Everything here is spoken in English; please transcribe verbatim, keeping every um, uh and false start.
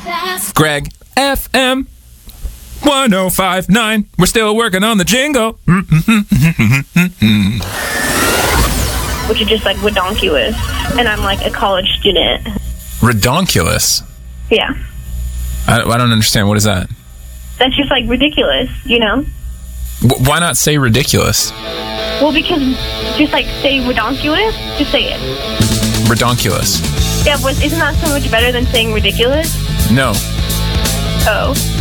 Greg F M one oh five point nine. We're still working on the jingle. Which is just like redonkulous. And I'm like a college student. Redonkulous? Yeah. I, I don't understand. What is that? That's just like ridiculous, you know? W- why not say ridiculous? Well, because just like say redonkulous, just say it. Redonkulous. Yeah, but isn't that so much better than saying ridiculous? No. Oh.